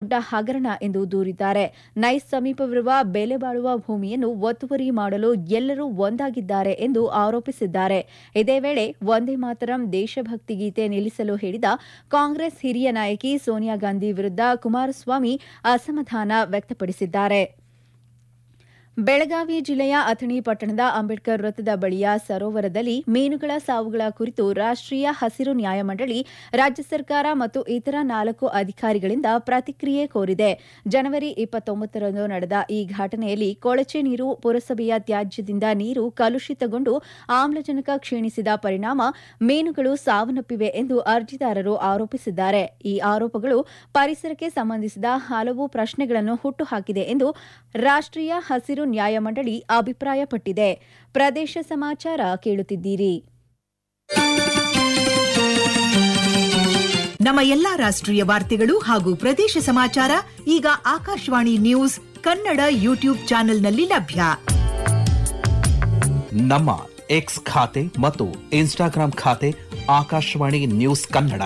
ದೊಡ್ಡ ಹಗರಣ ಎಂದು ದೂರಿದ್ದಾರೆ. ನೈಸ್ ಸಮೀಪವಿರುವ ಬೆಲೆ ಬಾಳುವ ಭೂಮಿಯನ್ನು ಒತ್ತುವರಿ ಮಾಡಲು ಎಲ್ಲರೂ ಒಂದಾಗಿದ್ದಾರೆ ಎಂದು ಆರೋಪಿಸಿದ್ದಾರೆ. ಇದೇ ವೇಳೆ ವಂದೇ ಮಾತರಂ ದೇಶಭಕ್ತಿ ಗೀತೆ ನಿಲ್ಲಿಸಲು ಹೇಳಿದ ಕಾಂಗ್ರೆಸ್ ಹಿರಿಯ ನಾಯಕಿ ಸೋನಿಯಾ ಗಾಂಧಿ ವಿರುದ್ಧ ಕುಮಾರಸ್ವಾಮಿ ಅಸಮಾಧಾನ ವ್ಯಕ್ತಪಡಿಸಿದ್ದಾರೆ. ಬೆಳಗಾವಿ ಜಿಲ್ಲೆಯ ಅಥಣಿ ಪಟ್ಟಣದ ಅಂಬೇಡ್ಕರ್ ವೃತ್ತದ ಬಳಿಯ ಸರೋವರದಲ್ಲಿ ಮೀನುಗಳ ಸಾವುಗಳ ಕುರಿತು ರಾಷ್ಟ್ರೀಯ ಹಸಿರು ನ್ಯಾಯಮಂಡಳಿ ರಾಜ್ಯ ಸರ್ಕಾರ ಮತ್ತು ಇತರ 4 ಅಧಿಕಾರಿಗಳಿಂದ ಪ್ರತಿಕ್ರಿಯೆ ಕೋರಿದೆ. ಜನವರಿ 29ರಂದು ನಡೆದ ಈ ಘಟನೆಯಲ್ಲಿ ಕೊಳಚೆ ನೀರು, ಪುರಸಭೆಯ ತ್ಯಾಜ್ಯದಿಂದ ನೀರು ಕಲುಷಿತಗೊಂಡು ಆಮ್ಲಜನಕ ಕ್ಷೀಣಿಸಿದ ಪರಿಣಾಮ ಮೀನುಗಳು ಸಾವನ್ನಪ್ಪಿವೆ ಎಂದು ಅರ್ಜಿದಾರರು ಆರೋಪಿಸಿದ್ದಾರೆ. ಈ ಆರೋಪಗಳು ಪರಿಸರಕ್ಕೆ ಸಂಬಂಧಿಸಿದ ಹಲವು ಪ್ರಶ್ನೆಗಳನ್ನು ಹುಟ್ಟುಹಾಕಿದೆ ಎಂದು ರಾಷ್ಟ್ರೀಯ ಹಸಿರು ನ್ಯಾಯಮಂಡಳಿ ಅಭಿಪ್ರಾಯಪಟ್ಟಿದೆ. ಪ್ರದೇಶ ಸಮಾಚಾರ ಕೇಳುತ್ತಿದ್ದೀರಿ. ನಮ್ಮ ಎಲ್ಲಾ ರಾಷ್ಟ್ರೀಯ ವಾರ್ತೆಗಳು ಹಾಗೂ ಪ್ರದೇಶ ಸಮಾಚಾರ ಈಗ ಆಕಾಶವಾಣಿ ನ್ಯೂಸ್ ಕನ್ನಡ ಯೂಟ್ಯೂಬ್ ಚಾನೆಲ್ನಲ್ಲಿ ಲಭ್ಯ. ನಮ್ಮ ಎಕ್ಸ್ ಖಾತೆ ಮತ್ತು ಇನ್ಸ್ಟಾಗ್ರಾಂ ಖಾತೆ ಆಕಾಶವಾಣಿ ನ್ಯೂಸ್ ಕನ್ನಡ.